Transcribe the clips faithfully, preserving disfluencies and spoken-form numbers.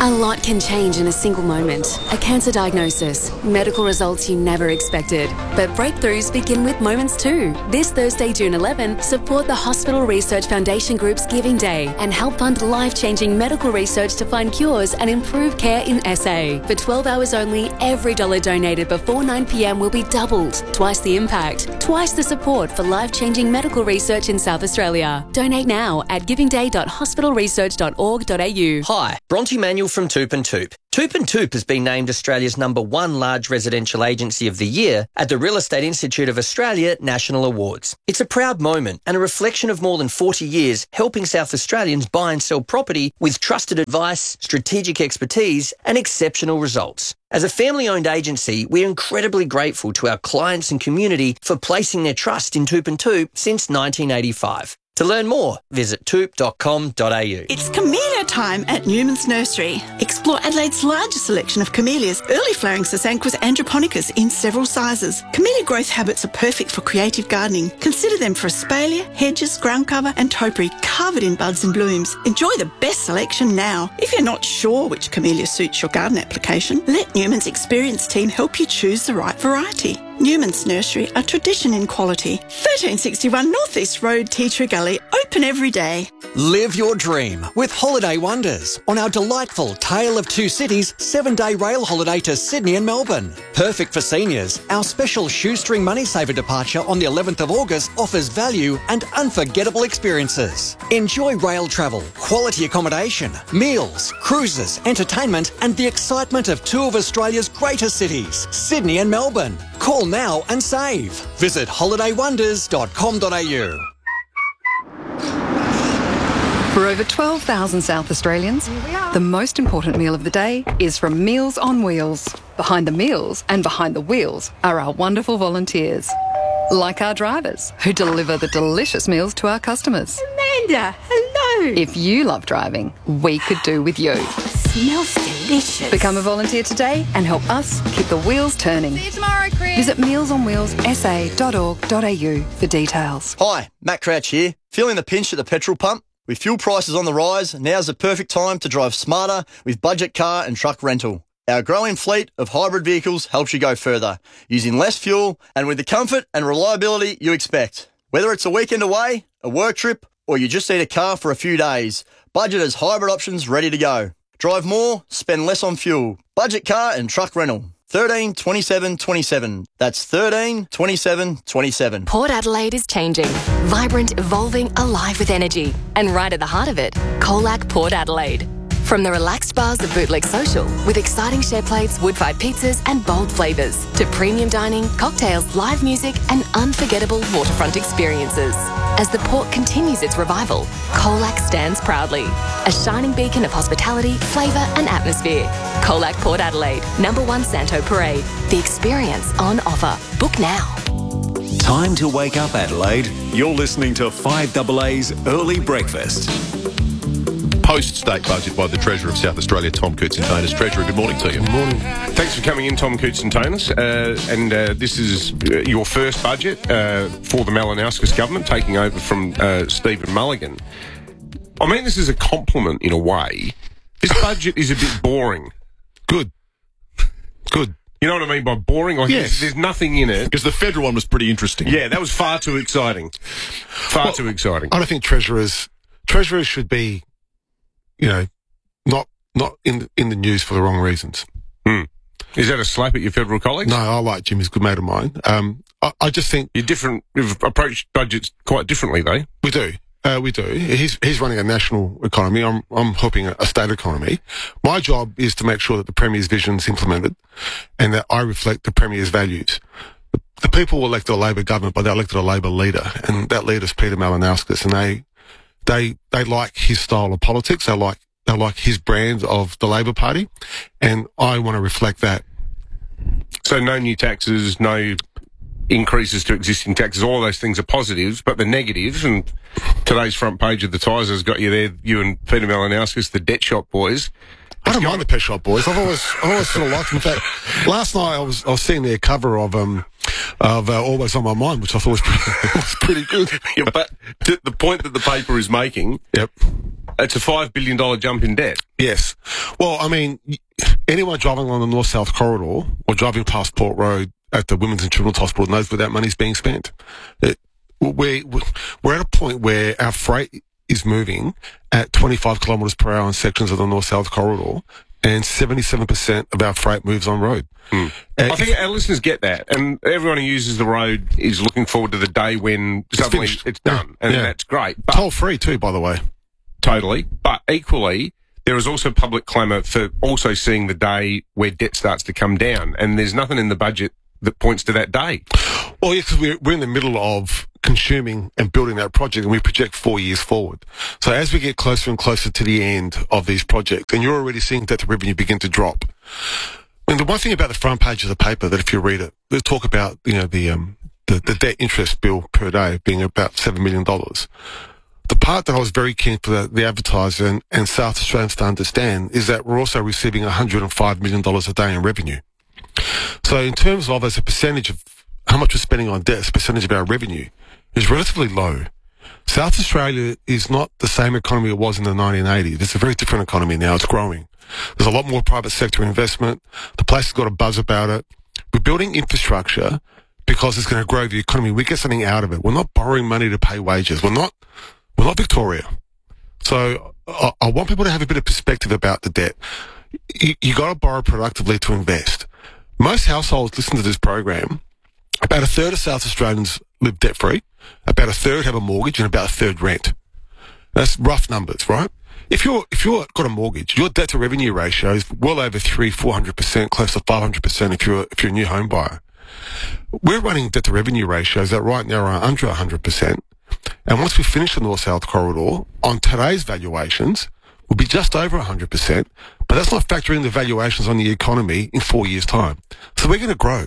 A lot can change in a single moment. A cancer diagnosis, medical results you never expected. But breakthroughs begin with moments too. This Thursday, June eleventh, support the Hospital Research Foundation Group's Giving Day and help fund life-changing medical research to find cures and improve care in S A. For twelve hours only, every dollar donated before nine p m will be doubled. Twice the impact, twice the support for life-changing medical research in South Australia. Donate now at giving day dot hospital research dot org dot a u. Hi, Bronte Manuel from Toop and Toop. Toop and Toop has been named Australia's number one large residential agency of the year at the Real Estate Institute of Australia National Awards. It's a proud moment and a reflection of more than forty years helping South Australians buy and sell property with trusted advice, strategic expertise and exceptional results. As a family-owned agency, we're incredibly grateful to our clients and community for placing their trust in Toop and Toop since nineteen eighty-five. To learn more, visit toop dot com dot a u. It's camellia time at Newman's Nursery. Explore Adelaide's largest selection of camellias, early flowering Sasanquas androponicus in several sizes. Camellia growth habits are perfect for creative gardening. Consider them for espalier, hedges, ground cover and topiary covered in buds and blooms. Enjoy the best selection now. If you're not sure which camellia suits your garden application, let Newman's experienced team help you choose the right variety. Newman's Nursery, a tradition in quality. thirteen sixty-one North East Road, Tea Tree Gully, open every day. Live your dream with Holiday Wonders on our delightful Tale of Two Cities seven-day rail holiday to Sydney and Melbourne. Perfect for seniors, our special shoestring money saver departure on the eleventh of August offers value and unforgettable experiences. Enjoy rail travel, quality accommodation, meals, cruises, entertainment and the excitement of two of Australia's greatest cities, Sydney and Melbourne. Call now and save. Visit holiday wonders dot com dot a u. For over twelve thousand South Australians, the most important meal of the day is from Meals on Wheels. Behind the meals and behind the wheels are our wonderful volunteers, like our drivers who deliver the delicious meals to our customers. Amanda, hello. If you love driving, we could do with you. Smells delicious. Become a volunteer today and help us keep the wheels turning. See you tomorrow, Chris. Visit meals on wheels s a dot org dot a u for details. Hi, Matt Crouch here. Feeling the pinch at the petrol pump? With fuel prices on the rise, now's the perfect time to drive smarter with budget car and truck rental. Our growing fleet of hybrid vehicles helps you go further, using less fuel and with the comfort and reliability you expect. Whether it's a weekend away, a work trip, or you just need a car for a few days, Budget has hybrid options ready to go. Drive more, spend less on fuel. Budget car and truck rental. thirteen twenty-seven twenty-seven. That's thirteen twenty-seven twenty-seven. Port Adelaide is changing. Vibrant, evolving, alive with energy. And right at the heart of it, Colac Port Adelaide. From the relaxed bars of Bootleg Social, with exciting share plates, wood-fired pizzas and bold flavours, to premium dining, cocktails, live music and unforgettable waterfront experiences. As the port continues its revival, Colac stands proudly. A shining beacon of hospitality, flavour and atmosphere. Colac Port Adelaide, number one Santo Parade. The experience on offer. Book now. Time to wake up, Adelaide. You're listening to five A A's Early Breakfast. Post-state budget by the Treasurer of South Australia, Tom Koutsantonis. Treasurer, good morning to you. Good morning. Thanks for coming in, Tom Koutsantonis. Uh, and uh, this is uh, your first budget uh, for the Malinauskas government, taking over from uh, Stephen Mulligan. I mean, this is a compliment in a way. This budget is a bit boring. Good. Good. You know what I mean by boring? Like, yes. there's, there's nothing in it. Because the federal one was pretty interesting. Yeah, that was far too exciting. Far well, too exciting. I don't think treasurers, treasurers should be, you know, not not in the, in the news for the wrong reasons. Hmm. Is that a slap at your federal colleagues? No, I like Jim. He's a good mate of mine. Um, I, I just think you're different. You've approached budgets quite differently, though. We do. Uh, we do. He's he's running a national economy. I'm I'm helping a, a state economy. My job is to make sure that the Premier's vision is implemented, and that I reflect the Premier's values. The, the people elected a Labor government, but they elected a Labor leader, and that leader's Peter Malinauskas, and they they they like his style of politics. They like they like his brand of the Labor Party, and I want to reflect that. So no new taxes, no increases to existing taxes, all those things are positives, but the negatives, and today's front page of the Times has got you there, you and Peter Malinauskas, the debt shop boys. I don't mind the Pet Shop Boys. I've always, I've always sort of liked them. In fact, last night I was, I was seeing their cover of, um, of uh, Always On My Mind, which I thought was pretty, was pretty good. Yeah, but to the point that the paper is making, yep, It's a five billion dollars jump in debt. Yes. Well, I mean, anyone driving along the north-south corridor or driving past Port Road at the Women's and Children's Hospital knows where that money's being spent. It, we're, we're at a point where our freight is moving at twenty-five kilometres per hour in sections of the north-south corridor, and seventy-seven percent of our freight moves on road. Hmm. Uh, I think our listeners get that, and everyone who uses the road is looking forward to the day when It's suddenly finished. it's done, Yeah. and Yeah. that's great. But Toll-free too, by the way. Totally. But equally, there is also public clamour for also seeing the day where debt starts to come down, and there's nothing in the budget that points to that day. Well, yeah, because we're, we're in the middle of consuming and building that project, and we project four years forward. So as we get closer and closer to the end of these projects, and you're already seeing that the revenue begin to drop. And the one thing about the front page of the paper, that if you read it, they talk about, you know, the um the, the debt interest bill per day being about seven million dollars. The part that I was very keen for the, the advertiser and, and South Australians to understand is that we're also receiving one hundred five million dollars a day in revenue. So in terms of as a percentage of how much we're spending on debt, as a percentage of our revenue, is relatively low. South Australia is not the same economy it was in the nineteen eighties. It's a very different economy now. It's growing. There's a lot more private sector investment. The place has got a buzz about it. We're building infrastructure because it's going to grow the economy. We get something out of it. We're not borrowing money to pay wages. We're not, we're not Victoria. So I, I want people to have a bit of perspective about the debt. You, you got to borrow productively to invest. Most households listen to this program. About a third of South Australians live debt-free. About a third have a mortgage, and about a third rent. That's rough numbers, right? If you're if you're got a mortgage, your debt to revenue ratio is well over three, four hundred percent, close to five hundred percent if you're if you're a new home buyer. We're running debt to revenue ratios that right now are under one hundred percent. And once we finish the north-south corridor, on today's valuations, we'll be just over one hundred percent. But that's not factoring the valuations on the economy in four years' time. So we're going to grow.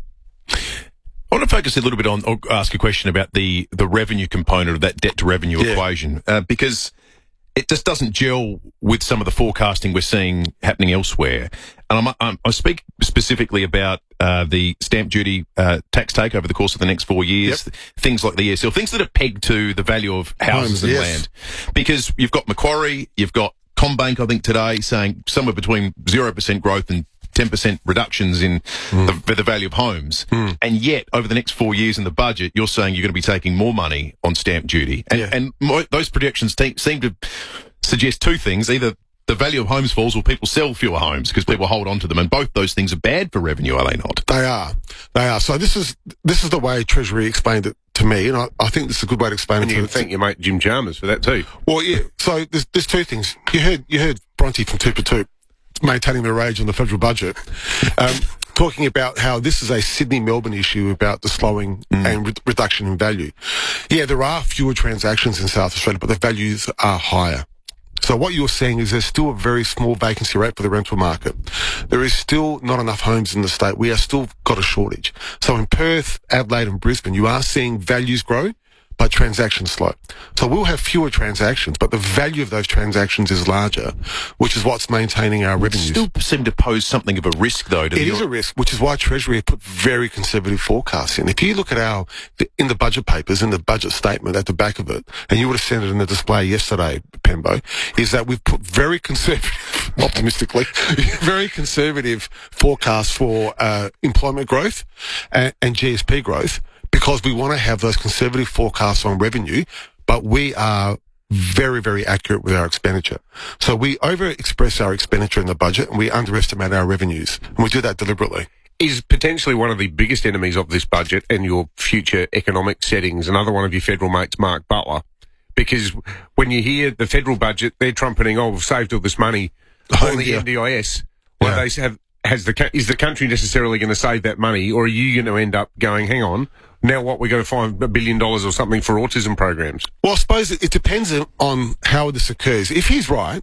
I want to focus a little bit on, or ask a question about the, the revenue component of that debt to revenue Yeah. equation, uh, because it just doesn't gel with some of the forecasting we're seeing happening elsewhere. And I'm, I'm, I speak specifically about uh, the stamp duty uh, tax take over the course of the next four years, Yep. things like the E S L, things that are pegged to the value of houses Homes, and yes. land. Because you've got Macquarie, you've got Combank, I think, today saying somewhere between zero percent growth and ten percent reductions in Mm. the, for the value of homes. Mm. And yet, over the next four years in the budget, you're saying you're going to be taking more money on stamp duty. And, Yeah. and mo- those projections te- seem to suggest two things. Either the value of homes falls or people sell fewer homes because people hold on to them. And both those things are bad for revenue, are they not? They are. They are. So this is this is the way Treasury explained it to me, and I, I think this is a good way to explain And it you to can thank your mate Jim Chalmers for that too. Well, yeah. So there's, there's two things. You heard you heard Bronte from Two per Two maintaining the rage on the federal budget, um, talking about how this is a Sydney-Melbourne issue about the slowing Mm. and re- reduction in value. Yeah, there are fewer transactions in South Australia, but the values are higher. So what you're saying is there's still a very small vacancy rate for the rental market. There is still not enough homes in the state. We are still got a shortage. So in Perth, Adelaide and Brisbane, you are seeing values grow, but transactions slow. So we'll have fewer transactions, but the value of those transactions is larger, which is what's maintaining our revenues. Still seem to pose something of a risk, though. To It the, is a risk, which is why Treasury have put very conservative forecasts in. If you look at our, in the budget papers, in the budget statement at the back of it, and you would have seen it in the display yesterday, Pembo, is that we've put very conservative, optimistically, very conservative forecasts for uh, employment growth and, and G S P growth, because we want to have those conservative forecasts on revenue, but we are very, very accurate with our expenditure. So we over-express our expenditure in the budget and we underestimate our revenues. And we do that deliberately. Is potentially one of the biggest enemies of this budget and your future economic settings another one of your federal mates, Mark Butler? Because when you hear the federal budget, they're trumpeting, oh, we've saved all this money Oh, on the yeah. N D I S. Well, Yeah. they have, has the, co- is the country necessarily going to save that money, or are you going to end up going, hang on, now what, we're going to find a billion dollars or something for autism programs? Well, I suppose it, it depends on how this occurs. If he's right,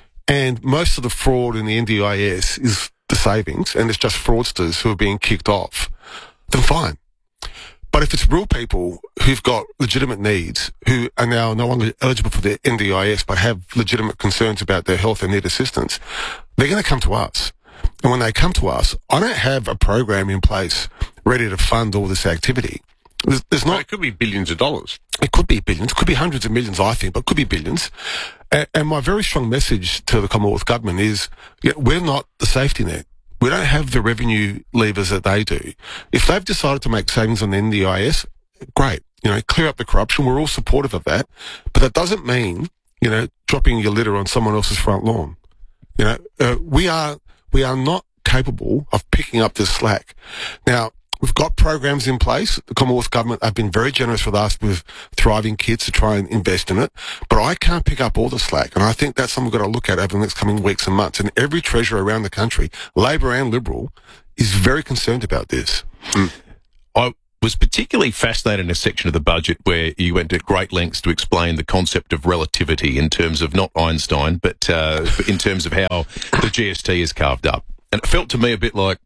and most of the fraud in the N D I S is the savings, and it's just fraudsters who are being kicked off, then fine. But if it's real people who've got legitimate needs, who are now no longer eligible for the N D I S, but have legitimate concerns about their health and need assistance, they're going to come to us. And when they come to us, I don't have a program in place ready to fund all this activity. There's, there's not. But it could be billions of dollars. It could be billions. It could be hundreds of millions, I think, but it could be billions. And, and my very strong message to the Commonwealth Government is, yeah, we're not the safety net. We don't have the revenue levers that they do. If they've decided to make savings on N D I S, great. You know, clear up the corruption. We're all supportive of that. But that doesn't mean, you know, dropping your litter on someone else's front lawn. You know, uh, we are, we are not capable of picking up this slack. Now, we've got programs in place. The Commonwealth Government have been very generous with us with Thriving Kids to try and invest in it. But I can't pick up all the slack. And I think that's something we've got to look at over the next coming weeks and months. And every treasurer around the country, Labor and Liberal, is very concerned about this. Mm. I was particularly fascinated in a section of the budget where you went to great lengths to explain the concept of relativity in terms of not Einstein, but uh, in terms of how the G S T is carved up. And it felt to me a bit like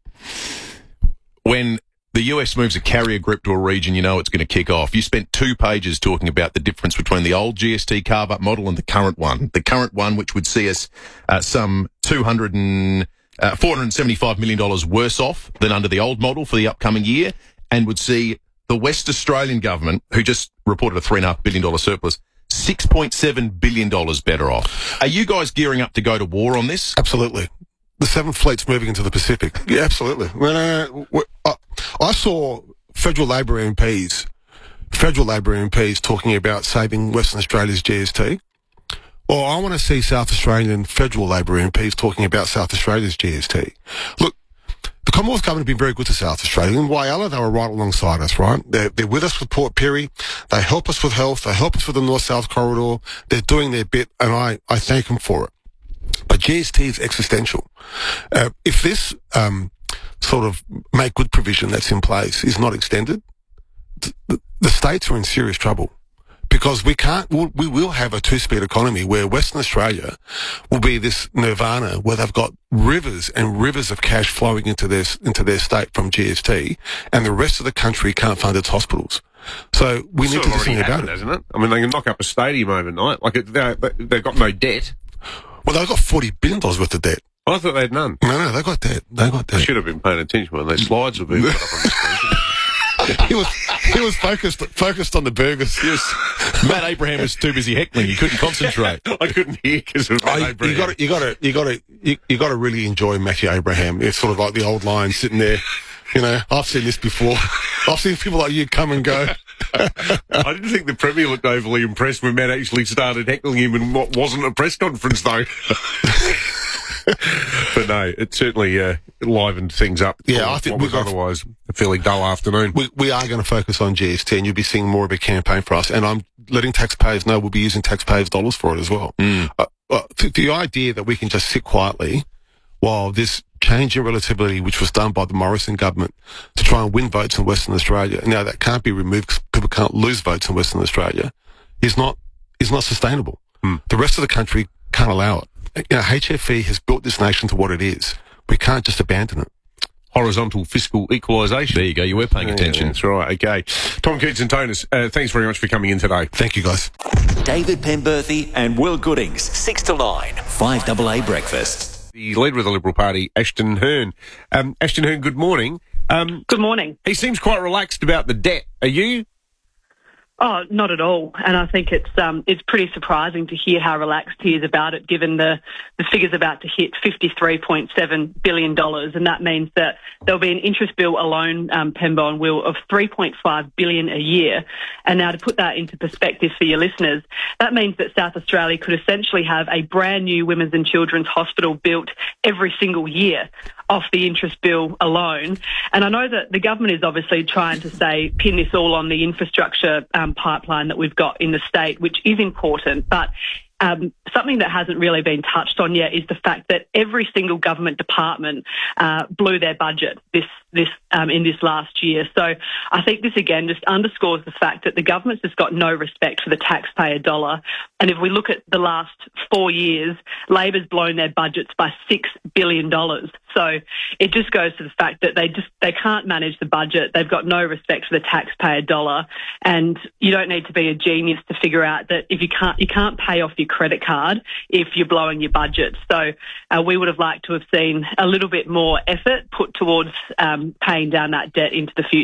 when the U S moves a carrier group to a region, you know it's going to kick off. You spent two pages talking about the difference between the old G S T carve-up model and the current one. The current one, which would see us uh, some two hundred and, uh, four hundred seventy-five million dollars worse off than under the old model for the upcoming year, and would see the West Australian government, who just reported a three point five billion dollars surplus, six point seven billion dollars better off. Are you guys gearing up to go to war on this? Absolutely. The Seventh Fleet's moving into the Pacific. Yeah, absolutely. When, uh, uh, I saw federal Labor M Ps, federal Labor M Ps talking about saving Western Australia's G S T. Or I want to see South Australian federal Labor M Ps talking about South Australia's G S T. Look, the Commonwealth Government have been very good to South Australia. In Whyalla, they were right alongside us, right? They're, they're with us with Port Pirie. They help us with health. They help us with the North-South corridor. They're doing their bit, and I, I thank them for it. But G S T is existential. Uh, if this um, sort of make good provision that's in place is not extended, th- the states are in serious trouble, because we can't. We'll, we will have a two-speed economy where Western Australia will be this nirvana where they've got rivers and rivers of cash flowing into their into their state from G S T, and the rest of the country can't fund its hospitals. So we It's need sort to of do something already about happened, it. hasn't it? I mean, they can knock up a stadium overnight. Like, it, they, they've got no debt. Well, they've got forty billion dollars worth of debt. I thought they had none. No, no, they got debt. They got debt. I should have been paying attention when those slides were being put up on the screen. he was he was focused focused on the burgers. Yes. Matt Abraham was too busy heckling. He couldn't concentrate. I couldn't hear because of Matt Oh, Abraham. you got to, you got to, you got to, you, you got to really enjoy Matthew Abraham. It's sort of like the old line sitting there. You know, I've seen this before. I've seen people like you come and go. I didn't think the Premier looked overly impressed when Matt actually started heckling him in what wasn't a press conference, though. But no, it certainly uh, livened things up. Yeah, I think what was we've got- otherwise a fairly dull afternoon. We, we are going to focus on G S T, and you'll be seeing more of a campaign for us. And I'm letting taxpayers know we'll be using taxpayers' dollars for it as well. Mm. Uh, uh, the, the idea that we can just sit quietly while this change in relativity, which was done by the Morrison government to try and win votes in Western Australia, now that can't be removed because people can't lose votes in Western Australia, is not is not sustainable. Mm. The rest of the country can't allow it. You know, H F E has built this nation to what it is. We can't just abandon it. Horizontal fiscal equalisation. There you go. You were paying Yeah, attention. that's right. Okay. Tom Cootes and Tonus, uh, thanks very much for coming in today. Thank you, guys. David Penberthy and Will Goodings, six to nine, five double A breakfast. The leader of the Liberal Party, Ashton Hearn. Um, Ashton Hearn, good morning. Um, good morning. He seems quite relaxed about the debt. Are you? Oh, not at all. And I think it's um, it's pretty surprising to hear how relaxed he is about it, given the, the figure's about to hit fifty-three point seven billion dollars. And that means that there'll be an interest bill alone, um, Penbo and Will, of three point five billion dollars a year. And now to put that into perspective for your listeners, that means that South Australia could essentially have a brand new women's and children's hospital built every single year off the interest bill alone. And I know that the government is obviously trying to say, pin this all on the infrastructure um, pipeline that we've got in the state, which is important. But um, something that hasn't really been touched on yet is the fact that every single government department uh, blew their budget this this um, in this last year. So I think this again just underscores the fact that the government's just got no respect for the taxpayer dollar. And if we look at the last four years, Labor's blown their budgets by six billion dollars. So it just goes to the fact that they just they can't manage the budget. They've got no respect for the taxpayer dollar, and you don't need to be a genius to figure out that if you can't you can't pay off your credit card if you're blowing your budget. So uh, we would have liked to have seen a little bit more effort put towards um, paying down that debt into the future.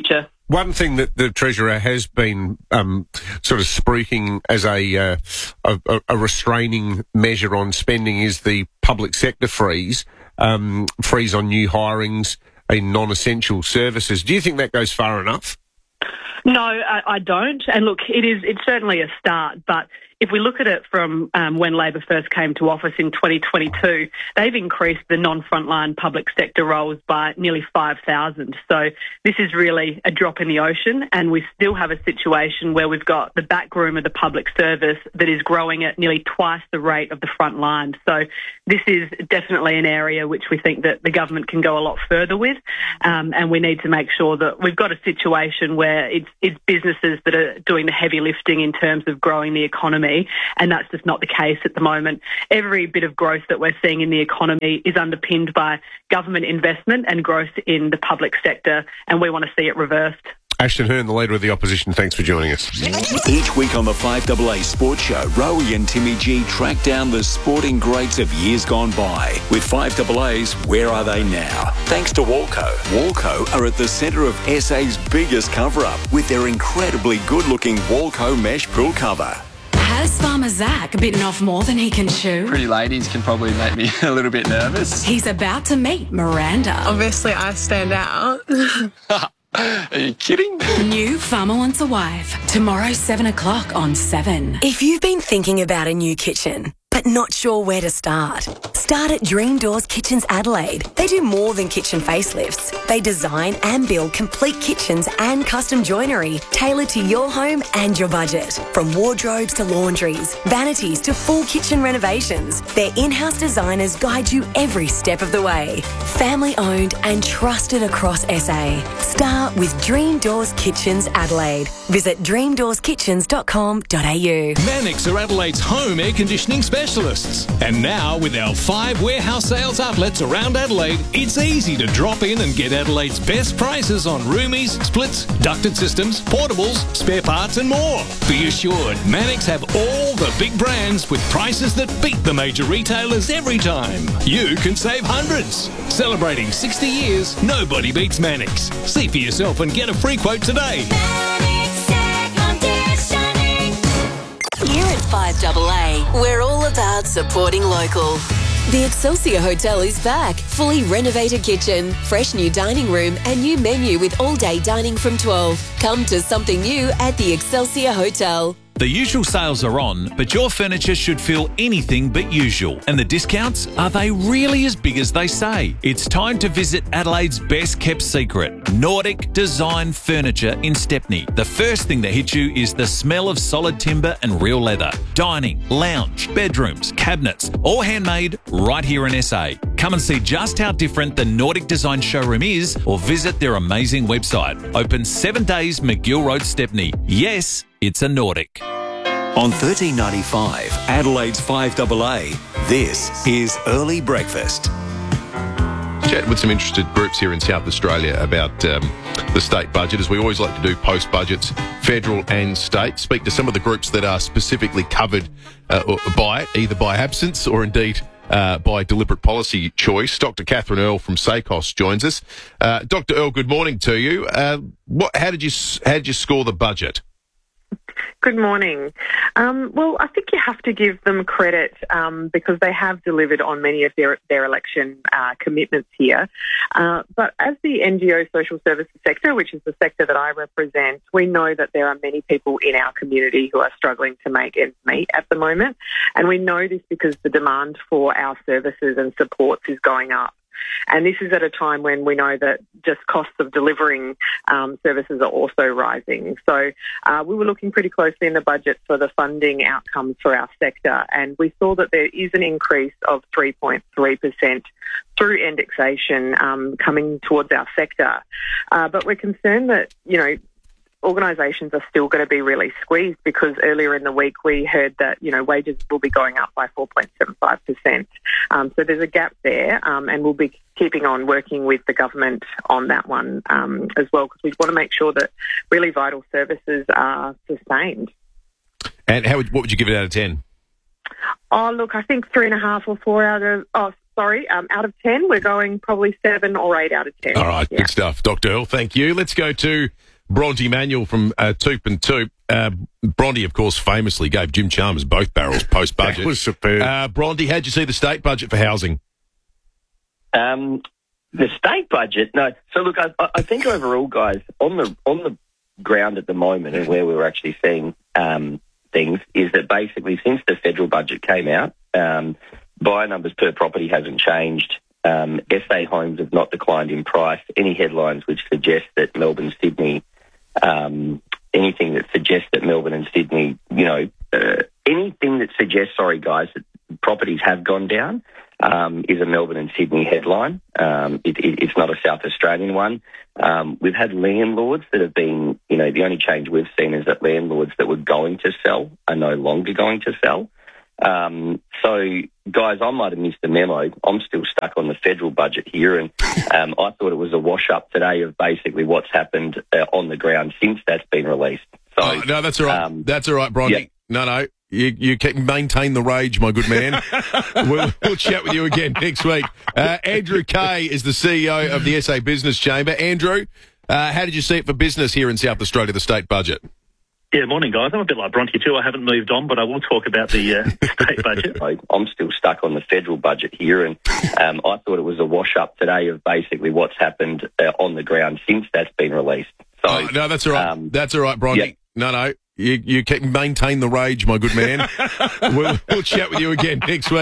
one thing that the Treasurer has been um, sort of spruiking as a, uh, a a restraining measure on spending is the public sector freeze, um, freeze on new hirings in non-essential services. Do you think that goes far enough? No, I, I don't. And look, it is it's certainly a start, but if we look at it from um, when Labor first came to office in twenty twenty-two, they've increased the non-frontline public sector roles by nearly five thousand. So this is really a drop in the ocean, and we still have a situation where we've got the back room of the public service that is growing at nearly twice the rate of the front line. So this is definitely an area which we think that the government can go a lot further with, um, and we need to make sure that we've got a situation where it's, it's businesses that are doing the heavy lifting in terms of growing the economy. And that's just not the case at the moment. Every bit of growth that we're seeing in the economy is underpinned by government investment and growth in the public sector, and we want to see it reversed. Ashton Hearn, the Leader of the Opposition, thanks for joining us. Each week on the five A A Sports Show, Rowie and Timmy G track down the sporting greats of years gone by. With five A A's Where Are They Now? Thanks to Walco. Walco are at the centre of S A's biggest cover-up with their incredibly good-looking Walco mesh pool cover. Has Farmer Zach bitten off more than he can chew? Pretty ladies can probably make me a little bit nervous. He's about to meet Miranda. Obviously, I stand out. Are you kidding? New Farmer Wants a Wife. Tomorrow, seven o'clock on seven. If you've been thinking about a new kitchen, but not sure where to start, start at Dream Doors Kitchens Adelaide. They do more than kitchen facelifts. They design and build complete kitchens and custom joinery tailored to your home and your budget. From wardrobes to laundries, vanities to full kitchen renovations, their in-house designers guide you every step of the way. Family owned and trusted across S A. Start with Dream Doors Kitchens Adelaide. Visit dream doors kitchens dot com dot a u. Mannix are Adelaide's home air conditioning specialists. And now with our five warehouse sales outlets around Adelaide, it's easy to drop in and get Adelaide's best prices on roomies, splits, ducted systems, portables, spare parts and more. Be assured, Mannix have all the big brands with prices that beat the major retailers every time. You can save hundreds. Celebrating sixty years, nobody beats Mannix. See for yourself and get a free quote today. Here at five A A, we're all about supporting local. The Excelsior Hotel is back. Fully renovated kitchen, fresh new dining room and new menu with all-day dining from twelve. Come to something new at the Excelsior Hotel. The usual sales are on, but your furniture should feel anything but usual. And the discounts, are they really as big as they say? It's time to visit Adelaide's best kept secret, Nordic Design Furniture in Stepney. The first thing that hits you is the smell of solid timber and real leather. Dining, lounge, bedrooms, cabinets, all handmade right here in S A. Come and see just how different the Nordic Design showroom is or visit their amazing website. Open seven days, McGill Road, Stepney. Yes, it's a Nordic. On thirteen ninety-five, Adelaide's five A A, this is Early Breakfast. Chat with some interested groups here in South Australia about um, the state budget, as we always like to do post-budgets, federal and state. Speak to some of the groups that are specifically covered uh, by it, either by absence or indeed uh, by deliberate policy choice. Doctor Catherine Earle from SACOS joins us. Uh, Doctor Earle, good morning to you. Uh, what, how did you how did you score the budget? Good morning. Um, well, I think you have to give them credit um, because they have delivered on many of their, their election uh, commitments here. Uh, but as the N G O social services sector, which is the sector that I represent, we know that there are many people in our community who are struggling to make ends meet at the moment. And we know this because the demand for our services and supports is going up. And this is at a time when we know that just costs of delivering um, services are also rising. So uh, we were looking pretty closely in the budget for the funding outcomes for our sector, and we saw that there is an increase of three point three percent through indexation um, coming towards our sector. Uh, but we're concerned that, you know, organisations are still going to be really squeezed because earlier in the week we heard that, you know, wages will be going up by four point seven five percent. Um, so there's a gap there, um, and we'll be keeping on working with the government on that one um, as well, because we want to make sure that really vital services are sustained. And how would, what would you give it out of ten? Oh, look, I think three and a half or four out of... Oh, sorry, um, out of ten, we're going probably seven or eight out of ten. All right, yeah. Good stuff. Doctor Earle, thank you. Let's go to Bronte Manuel from uh, Toop and Toop. Uh, Bronte, of course, famously gave Jim Chalmers both barrels post-budget. That was superb. Uh, Bronte, how'd you see the state budget for housing? Um, the state budget, no. So look, I, I think overall, guys, on the on the ground at the moment, and where we were actually seeing um, things, is that basically since the federal budget came out, um, buyer numbers per property hasn't changed. Um, S A homes have not declined in price. Any headlines which suggest that Melbourne, Sydney, um, anything that suggests that Melbourne and Sydney, you know, uh, anything that suggests, sorry guys, that properties have gone down, um, is a Melbourne and Sydney headline. Um, it, it, it's not a South Australian one. Um, we've had landlords that have been, you know, the only change we've seen is that landlords that were going to sell are no longer going to sell. Um, so, guys, I might have missed the memo. I'm still stuck on the federal budget here, and um, I thought it was a wash-up today of basically what's happened uh, on the ground since that's been released. So, oh, no, that's all right. Um, that's all right, Bronte. Yeah. No, no, you you can maintain the rage, my good man. we'll, we'll chat with you again next week. Uh, Andrew Kay is the C E O of the S A Business Chamber. Andrew, uh, how did you see it for business here in South Australia, the state budget? Yeah, morning, guys. I'm a bit like Bronte too. I haven't moved on, but I will talk about the uh, state budget. I'm still stuck on the federal budget here, and um, I thought it was a wash-up today of basically what's happened uh, on the ground since that's been released. So, oh, no, that's all right. Um, that's all right, Bronte. Yeah. No, no, you you can maintain the rage, my good man. we'll, we'll chat with you again next week.